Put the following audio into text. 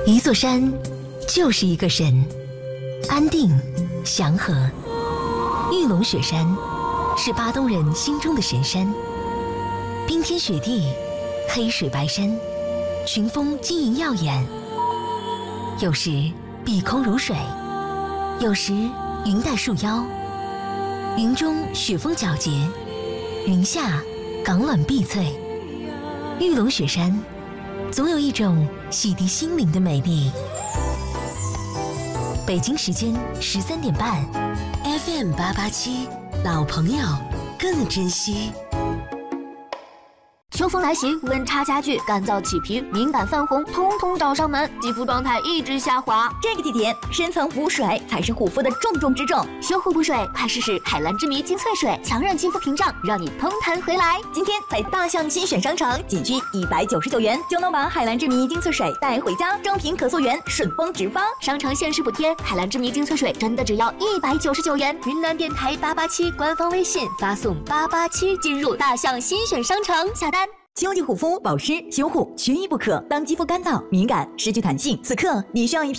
一座山就是一个神，安定祥和。玉龙雪山是巴东人心中的神山，冰天雪地，黑水白山，群峰晶莹耀眼，有时碧空如水，有时云带树腰，云中雪峰皎洁，云下港卵碧翠。玉龙雪山总有一种洗涤心灵的美丽。北京时间13点半 ，FM 887，老朋友更珍惜。 秋风来袭，温差加剧，干燥起皮，敏感泛红，通通找上门，肌肤状态一直下滑。 这个季节，深层补水才是护肤的重中之重。 修护补水，快试试海蓝之谜精粹水，强韧肌肤屏障，让你通弹回来。 今天在大象新选商城，仅需199元就能把海蓝之谜精粹水带回家，正品可溯源，顺丰直发。 商城限时补贴，海蓝之谜精粹水真的只要199元。云南电台887官方微信发送887进入大象新选商城下单。 秋季护肤保湿修护缺一不可。当肌肤干燥、敏感、失去弹性，此刻你需要一瓶